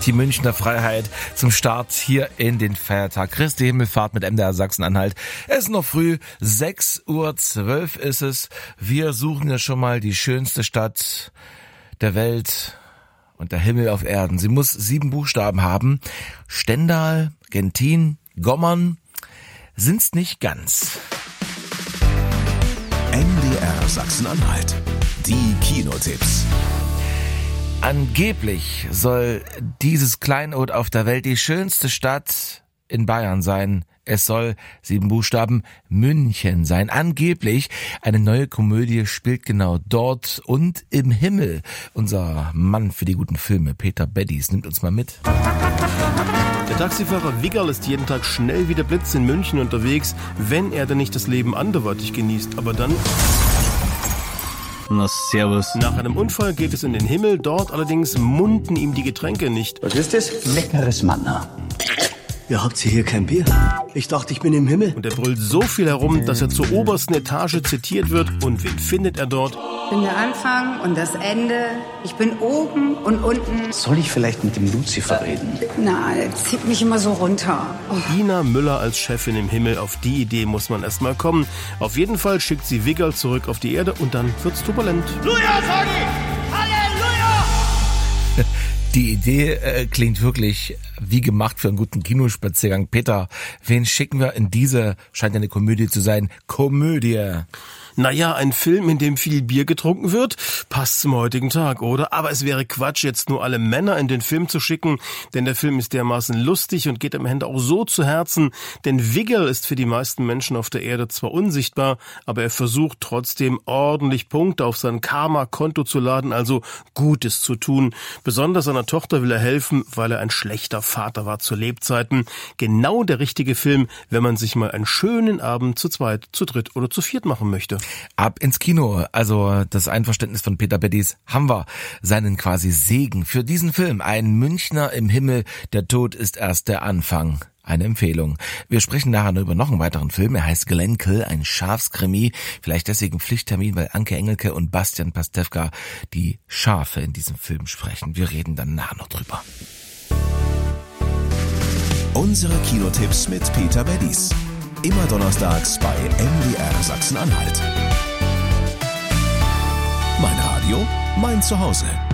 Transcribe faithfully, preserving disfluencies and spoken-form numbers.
die Münchner Freiheit zum Start hier in den Feiertag Christi Himmelfahrt mit M D R Sachsen-Anhalt. Es ist noch früh, sechs Uhr zwölf ist es. Wir suchen ja schon mal die schönste Stadt der Welt und der Himmel auf Erden. Sie muss sieben Buchstaben haben. Stendal, Gentin, Gommern sind's nicht ganz. M D R Sachsen-Anhalt. Die Kinotipps. Angeblich soll dieses Kleinod auf der Welt die schönste Stadt in Bayern sein. Es soll, sieben Buchstaben, München sein. Angeblich, eine neue Komödie spielt genau dort und im Himmel. Unser Mann für die guten Filme, Peter Beddies, nimmt uns mal mit. Der Taxifahrer Wiggerl ist jeden Tag schnell wie der Blitz in München unterwegs, wenn er denn nicht das Leben anderweitig genießt. Aber dann... Na, servus. Nach einem Unfall geht es in den Himmel, dort allerdings munden ihm die Getränke nicht. Was ist das? Leckeres Manna. Ja, habt ihr hier kein Bier? Ich dachte, ich bin im Himmel. Und er brüllt so viel herum, dass er zur obersten Etage zitiert wird. Und wen findet er dort? Ich bin der Anfang und das Ende. Ich bin oben und unten. Soll ich vielleicht mit dem Lucifer reden? Na, der zieht mich immer so runter. Oh. Ina Müller als Chefin im Himmel. Auf die Idee muss man erst mal kommen. Auf jeden Fall schickt sie Wiggerl zurück auf die Erde und dann wird's turbulent. Halleluja, sag ich! Halleluja! Die Idee äh, klingt wirklich wie gemacht für einen guten Kinospaziergang. Peter, wen schicken wir in diese, scheint eine Komödie zu sein, Komödie? Naja, ein Film, in dem viel Bier getrunken wird, passt zum heutigen Tag, oder? Aber es wäre Quatsch, jetzt nur alle Männer in den Film zu schicken, denn der Film ist dermaßen lustig und geht am Ende auch so zu Herzen, denn Wiggerl ist für die meisten Menschen auf der Erde zwar unsichtbar, aber er versucht trotzdem ordentlich Punkte auf sein Karma-Konto zu laden, also Gutes zu tun. Besonders seiner Tochter will er helfen, weil er ein schlechter Vater war zu Lebzeiten. Genau der richtige Film, wenn man sich mal einen schönen Abend zu zweit, zu dritt oder zu viert machen möchte. Ab ins Kino, also das Einverständnis von Peter Beddies, haben wir seinen quasi Segen für diesen Film. Ein Münchner im Himmel, der Tod ist erst der Anfang. Eine Empfehlung. Wir sprechen nachher noch über noch einen weiteren Film. Er heißt Glenkill, ein Schafskrimi. Vielleicht deswegen Pflichttermin, weil Anke Engelke und Bastian Pastewka die Schafe in diesem Film sprechen. Wir reden dann nachher noch drüber. Unsere Kinotipps mit Peter Beddies. Immer donnerstags bei M D R Sachsen-Anhalt. Mein Radio, mein Zuhause.